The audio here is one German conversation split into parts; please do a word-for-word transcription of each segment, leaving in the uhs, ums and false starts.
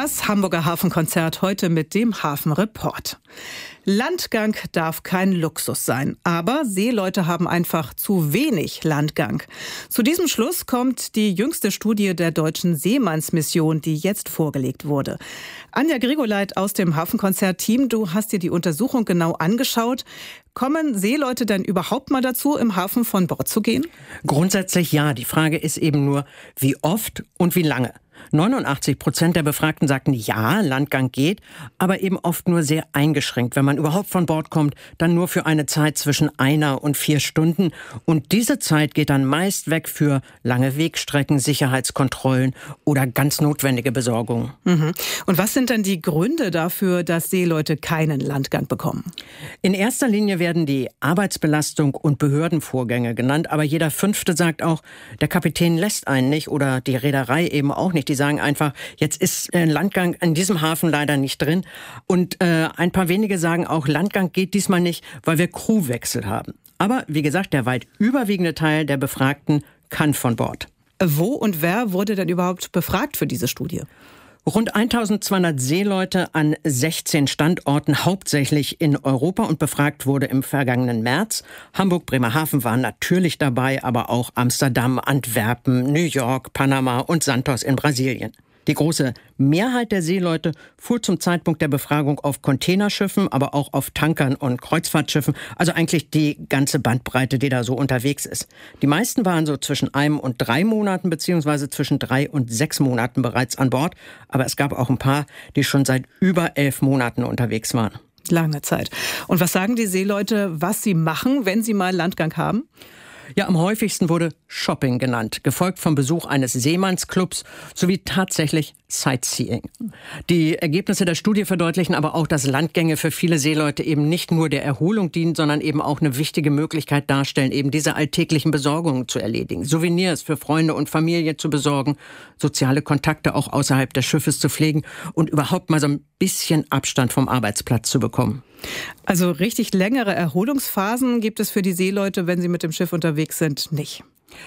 Das Hamburger Hafenkonzert heute mit dem Hafenreport. Landgang darf kein Luxus sein, aber Seeleute haben einfach zu wenig Landgang. Zu diesem Schluss kommt die jüngste Studie der Deutschen Seemannsmission, die jetzt vorgelegt wurde. Anja Grigoleit aus dem Hafenkonzert-Team, du hast dir die Untersuchung genau angeschaut. Kommen Seeleute denn überhaupt mal dazu, im Hafen von Bord zu gehen? Grundsätzlich ja. Die Frage ist eben nur, wie oft und wie lange. neunundachtzig Prozent der Befragten sagten, ja, Landgang geht, aber eben oft nur sehr eingeschränkt. Wenn man überhaupt von Bord kommt, dann nur für eine Zeit zwischen einer und vier Stunden. Und diese Zeit geht dann meist weg für lange Wegstrecken, Sicherheitskontrollen oder ganz notwendige Besorgungen. Mhm. Und was sind denn die Gründe dafür, dass Seeleute keinen Landgang bekommen? In erster Linie werden die Arbeitsbelastung und Behördenvorgänge genannt, aber jeder Fünfte sagt auch, der Kapitän lässt einen nicht oder die Reederei eben auch nicht. Die sagen einfach, jetzt ist ein Landgang in diesem Hafen leider nicht drin. Und äh, ein paar wenige sagen auch, Landgang geht diesmal nicht, weil wir Crewwechsel haben. Aber wie gesagt, der weit überwiegende Teil der Befragten kann von Bord. Wo und wer wurde denn überhaupt befragt für diese Studie? Rund eintausendzweihundert Seeleute an sechzehn Standorten, hauptsächlich in Europa, und befragt wurde im vergangenen März. Hamburg, Bremerhaven waren natürlich dabei, aber auch Amsterdam, Antwerpen, New York, Panama und Santos in Brasilien. Die große Mehrheit der Seeleute fuhr zum Zeitpunkt der Befragung auf Containerschiffen, aber auch auf Tankern und Kreuzfahrtschiffen. Also eigentlich die ganze Bandbreite, die da so unterwegs ist. Die meisten waren so zwischen einem und drei Monaten beziehungsweise zwischen drei und sechs Monaten bereits an Bord. Aber es gab auch ein paar, die schon seit über elf Monaten unterwegs waren. Lange Zeit. Und was sagen die Seeleute, was sie machen, wenn sie mal Landgang haben? Ja, am häufigsten wurde Shopping genannt, gefolgt vom Besuch eines Seemannsclubs sowie tatsächlich Sightseeing. Die Ergebnisse der Studie verdeutlichen aber auch, dass Landgänge für viele Seeleute eben nicht nur der Erholung dienen, sondern eben auch eine wichtige Möglichkeit darstellen, eben diese alltäglichen Besorgungen zu erledigen, Souvenirs für Freunde und Familie zu besorgen, soziale Kontakte auch außerhalb des Schiffes zu pflegen und überhaupt mal so ein bisschen Abstand vom Arbeitsplatz zu bekommen. Also richtig längere Erholungsphasen gibt es für die Seeleute, wenn sie mit dem Schiff unterwegs sind, nicht.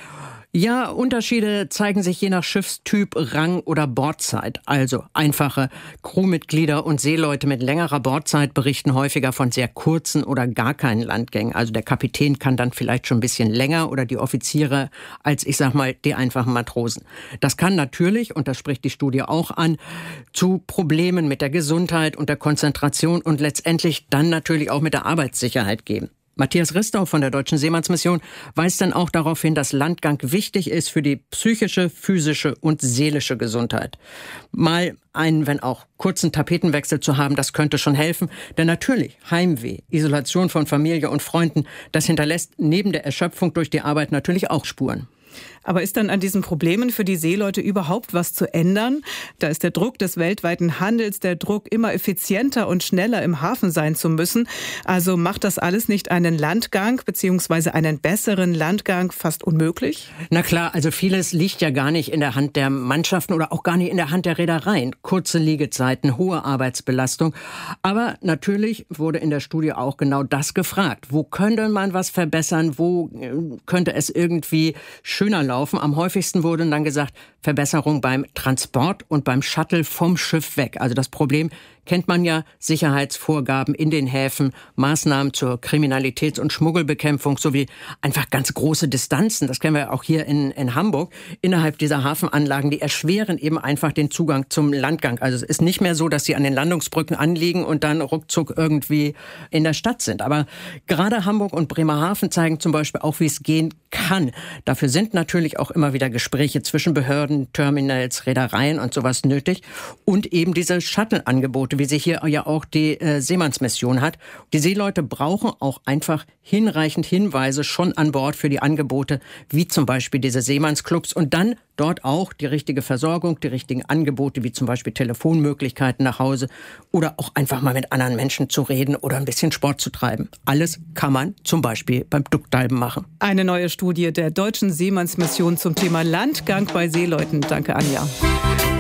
Ja, Unterschiede zeigen sich je nach Schiffstyp, Rang oder Bordzeit. Also einfache Crewmitglieder und Seeleute mit längerer Bordzeit berichten häufiger von sehr kurzen oder gar keinen Landgängen. Also der Kapitän kann dann vielleicht schon ein bisschen länger oder die Offiziere als, ich sag mal, die einfachen Matrosen. Das kann natürlich, und das spricht die Studie auch an, zu Problemen mit der Gesundheit und der Konzentration und letztendlich dann natürlich auch mit der Arbeitssicherheit geben. Matthias Ristau von der Deutschen Seemannsmission weist dann auch darauf hin, dass Landgang wichtig ist für die psychische, physische und seelische Gesundheit. Mal einen, wenn auch kurzen Tapetenwechsel zu haben, das könnte schon helfen. Denn natürlich, Heimweh, Isolation von Familie und Freunden, das hinterlässt neben der Erschöpfung durch die Arbeit natürlich auch Spuren. Aber ist dann an diesen Problemen für die Seeleute überhaupt was zu ändern? Da ist der Druck des weltweiten Handels, der Druck, immer effizienter und schneller im Hafen sein zu müssen. Also macht das alles nicht einen Landgang bzw. einen besseren Landgang fast unmöglich? Na klar, also vieles liegt ja gar nicht in der Hand der Mannschaften oder auch gar nicht in der Hand der Reedereien. Kurze Liegezeiten, hohe Arbeitsbelastung. Aber natürlich wurde in der Studie auch genau das gefragt. Wo könnte man was verbessern? Wo könnte es irgendwie schöner laufen? Am häufigsten wurde dann gesagt, Verbesserung beim Transport und beim Shuttle vom Schiff weg. Also das Problem kennt man ja, Sicherheitsvorgaben in den Häfen, Maßnahmen zur Kriminalitäts- und Schmuggelbekämpfung sowie einfach ganz große Distanzen. Das kennen wir auch hier in, in Hamburg. Innerhalb dieser Hafenanlagen, die erschweren eben einfach den Zugang zum Landgang. Also es ist nicht mehr so, dass sie an den Landungsbrücken anliegen und dann ruckzuck irgendwie in der Stadt sind. Aber gerade Hamburg und Bremerhaven zeigen zum Beispiel auch, wie es gehen kann. Dafür sind natürlich auch immer wieder Gespräche zwischen Behörden, Terminals, Reedereien und sowas nötig. Und eben diese Shuttle-Angebote, wie sie hier ja auch die äh, Seemannsmission hat. Die Seeleute brauchen auch einfach hinreichend Hinweise schon an Bord für die Angebote, wie zum Beispiel diese Seemannsclubs, und dann dort auch die richtige Versorgung, die richtigen Angebote, wie zum Beispiel Telefonmöglichkeiten nach Hause oder auch einfach mal mit anderen Menschen zu reden oder ein bisschen Sport zu treiben. Alles kann man zum Beispiel beim Duckdalben machen. Eine neue Studie der Deutschen Seemannsmission zum Thema Landgang bei Seeleuten. Danke, Anja.